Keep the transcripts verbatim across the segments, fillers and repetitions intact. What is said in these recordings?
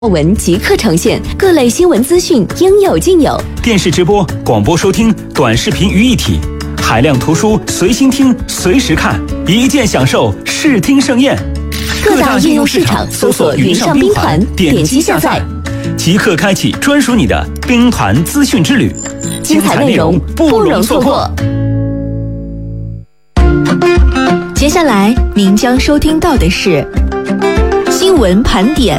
文即刻呈现，各类新闻资讯应有尽有。 电视直播、广播收听、短视频于一体，海量图书随心听、随时看，一键享受视听盛宴。 各大应用市场搜索“云上兵团”，点击下载， 即刻开启专属你的兵团资讯之旅， 精彩内容不容错过。接下来您将收听到的是新闻盘点。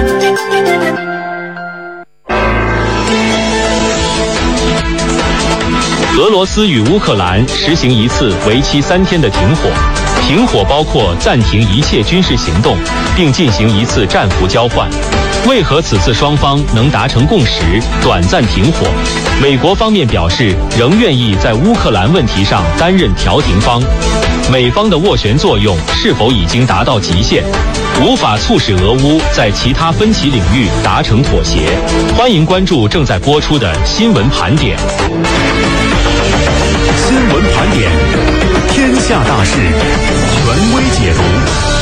俄罗斯与乌克兰实行一次为期三天的停火，停火包括暂停一切军事行动，并进行一次战俘交换。为何此次双方能达成共识，短暂停火？美国方面表示仍愿意在乌克兰问题上担任调停方。美方的斡旋作用是否已经达到极限，无法促使俄乌在其他分歧领域达成妥协？欢迎关注正在播出的新闻盘点。 新闻盘点，天下大事，权威解读。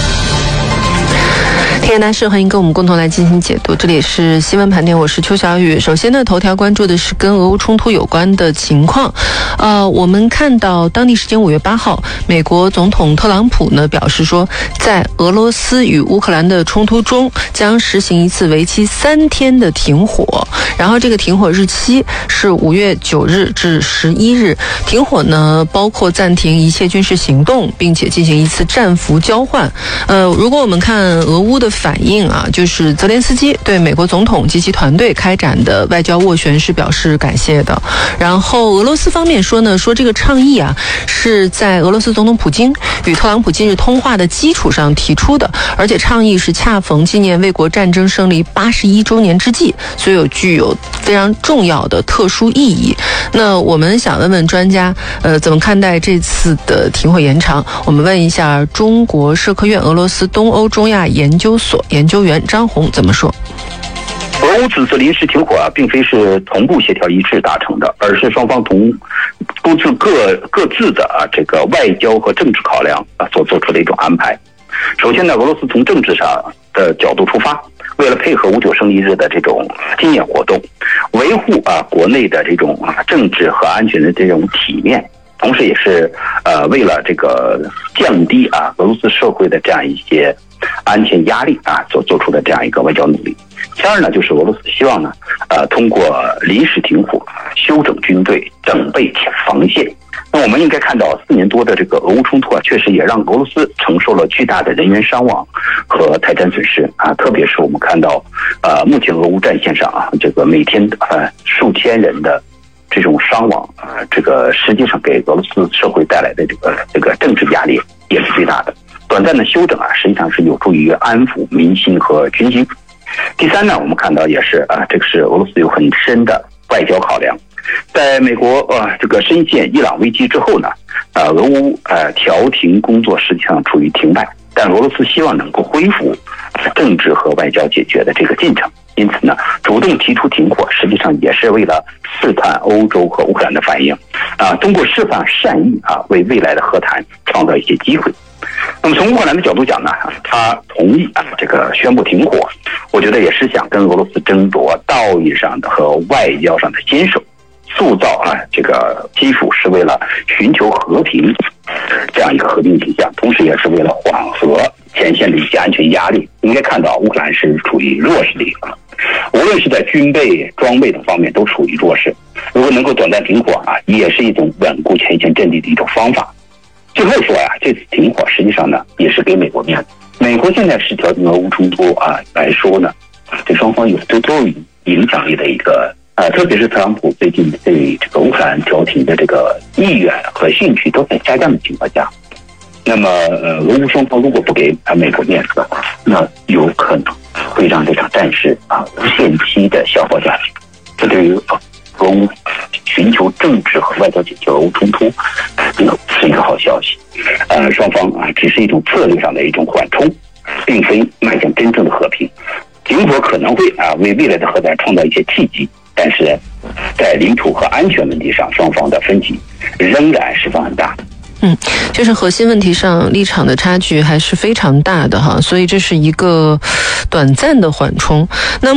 天下大事，欢迎跟我们共同来进行解读。这里是新闻盘点，我是邱小雨。首先呢，头条关注的是跟俄乌冲突有关的情况。呃，我们看到当地时间五月八号，美国总统特朗普呢表示说，在俄罗斯与乌克兰的冲突中，将实行一次为期三天的停火。然后这个停火日期是五月九日至十一日。停火呢，包括暂停一切军事行动，并且进行一次战俘交换。呃，如果我们看俄乌的反应啊，就是泽连斯基对美国总统及其团队开展的外交斡旋是表示感谢的。然后俄罗斯方面说呢，说这个倡议啊是在俄罗斯总统普京与特朗普近日通话的基础上提出的，而且倡议是恰逢纪念卫国战争胜利八十一周年之际，所以有具有非常重要的特殊意义。那我们想问问专家，呃，怎么看待这次的停火延长？我们问一下中国社科院俄罗斯东欧中亚研究所研究员张红怎么说。 俄乌此次临时停火啊，并非是同步协调一致达成的，而是双方同各自各各自的啊这个外交和政治考量啊所做出的一种安排。首先呢，俄罗斯从政治上的角度出发，为了配合五九胜利日的这种纪念活动，维护啊国内的这种啊政治和安全的这种体面，同时也是呃为了这个降低啊俄罗斯社会的这样一些安全压力啊所做出的这样一个外交努力。第二呢，就是俄罗斯希望呢呃通过临时停火休整军队，整备防线。那我们应该看到，四年多的这个俄乌冲突啊，确实也让俄罗斯承受了巨大的人员伤亡和财产损失啊。特别是我们看到，呃，目前俄乌战线上啊，这个每天呃数千人的这种伤亡啊，这个实际上给俄罗斯社会带来的这个这个政治压力也是最大的。短暂的休整啊，实际上是有助于安抚民心和军心。第三呢，我们看到也是啊，这个是俄罗斯有很深的外交考量。在美国呃这个深陷伊朗危机之后呢，呃俄乌呃调停工作实际上处于停摆，但俄罗斯希望能够恢复政治和外交解决的这个进程，因此呢，主动提出停火，实际上也是为了试探欧洲和乌克兰的反应啊，通过释放善意啊，为未来的和谈创造一些机会。那么从乌克兰的角度讲呢，他同意啊这个宣布停火，我觉得也是想跟俄罗斯争夺道义上的和外交上的先手。塑造啊，这个基辅是为了寻求和平这样一个和平形象，同时也是为了缓和前线的一些安全压力。应该看到，乌克兰是处于弱势的一方，无论是在军备、装备等方面都处于弱势。如果能够短暂停火啊，也是一种稳固前线阵地的一种方法。最后说呀、啊，这次停火实际上呢，也是给美国面子。美国现在是调停俄乌冲突啊来说呢，对双方有都都有影响力的一个。呃，特别是特朗普最近对这个乌克兰调停的这个意愿和兴趣都在下降的情况下，那么呃，俄乌双方如果不给啊美国面子的话，那有可能会让这场战事啊无限期的消耗下去。这对于俄乌寻求政治和外交解决俄乌冲突，这个是一个好消息。呃，双方啊只是一种策略上的一种缓冲，并非迈向真正的和平。停火可能会啊为未来的和谈创造一些契机。但是在领土和安全问题上，双方的分歧仍然十分很大。 嗯，就是核心问题上立场的差距还是非常大的哈，所以这是一个短暂的缓冲。那